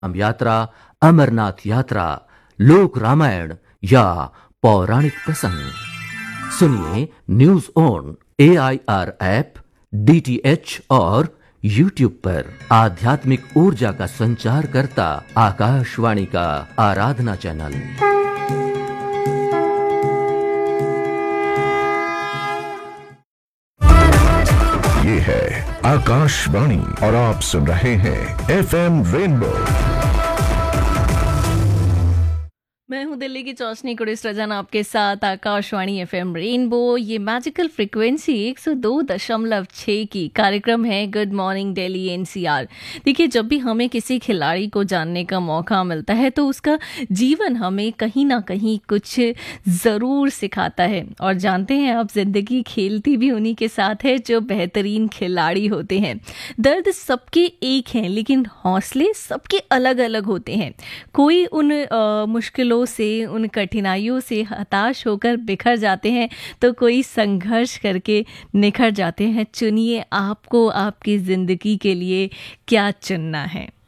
हम यात्रा, अमरनाथ यात्रा, लोक रामायण या पौराणिक प्रसंग सुनिए news on AIR app, DTH और YouTube पर। आध्यात्मिक ऊर्जा का संचार करता आकाशवाणी का आराधना चैनल। ये है आकाशवाणी और आप सुन रहे हैं FM रेनबो। मैं हूं दिल्ली की चौसनी कुड़िस रजन आपके साथ आकाशवाणी FM रेनबो। ये मैजिकल फ्रिक्वेंसी 102.6 की कार्यक्रम है गुड मॉर्निंग दिल्ली NCR। देखिए, जब भी हमें किसी खिलाड़ी को जानने का मौका मिलता है तो उसका जीवन हमें कहीं ना कहीं कुछ ज़रूर सिखाता है। और जानते हैं आप, ज़िंदगी खेलती भी उन्हीं के साथ है जो बेहतरीन खिलाड़ी होते हैं। दर्द सबके एक हैं, लेकिन हौसले सबके अलग अलग होते हैं। कोई उन मुश्किलों से, उन कठिनाइयों से हताश होकर बिखर जाते हैं तो कोई संघर्ष करके निखर जाते हैं। चुनिए आपको आपकी ज़िंदगी के लिए क्या चुनना है।